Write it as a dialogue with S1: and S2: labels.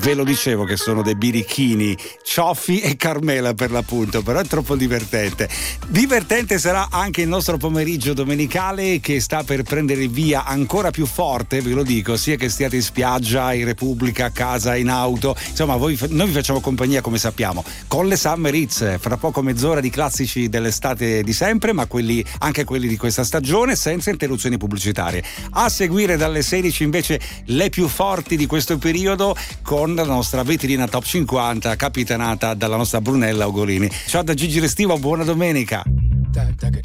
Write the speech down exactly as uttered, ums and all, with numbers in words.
S1: Ve lo dicevo che sono dei birichini, Cioffi e Carmela per l'appunto, però è troppo divertente. Divertente sarà anche il nostro pomeriggio domenicale, che sta per prendere il via ancora più forte, ve lo dico, sia che stiate in spiaggia, in Repubblica, a casa, in auto, insomma voi, noi vi facciamo compagnia come sappiamo con le Summer Hits, fra poco mezz'ora di classici dell'estate di sempre, ma quelli anche quelli di questa stagione, senza interruzioni pubblicitarie. A seguire dalle sedici invece le più forti di questo periodo, con la nostra vetrina top cinquanta capitanata dalla nostra Brunella Ugolini. Ciao da Gigi Restivo, buona domenica.